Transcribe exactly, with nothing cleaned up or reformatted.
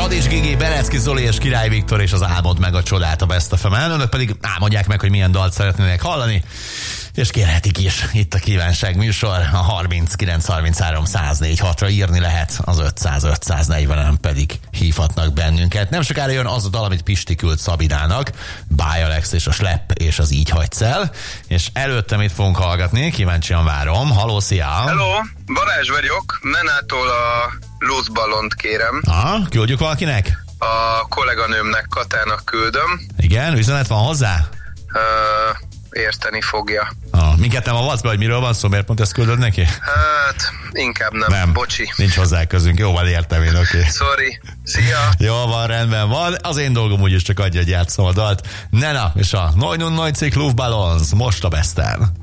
Hadis Gigi, Berecki Zoli és Király Viktor és az Álmod meg a csodát a Best ef em-en. Önök pedig álmodják meg, hogy milyen dalt szeretnének hallani, és kérhetik is. Itt a kívánság műsor, a harminckilenc harminchárom száznégy hatra írni lehet, az ötszáz ötszáznegyvenen pedig hívhatnak bennünket. Nem sokára jön az a dal, amit Pisti küld Szabinának, Báj Alex és a Slepp és az Így hagysz el, és előtte mit fogunk hallgatni, kíváncsian várom. Halló, szia! Hello, Balázs vagyok, Nenától a Loose Ballont kérem. Aha, küldjük valakinek? A kolléganőmnek, Katának küldöm. Igen, üzenet van hozzá? Uh, érteni fogja. Ah, minket nem avatsz be, hogy miről van szó, miért pont ezt küldöd neki? Hát, inkább nem, nem. Bocsi. Nincs hozzá közünk, jó, van, értem én, oké. Okay. Sorry, szia! Jó van, rendben van, az én dolgom úgyis csak adja, hogy játszom a dalt. Nena és a nulla nulla nulla Luftballons, most a Besten.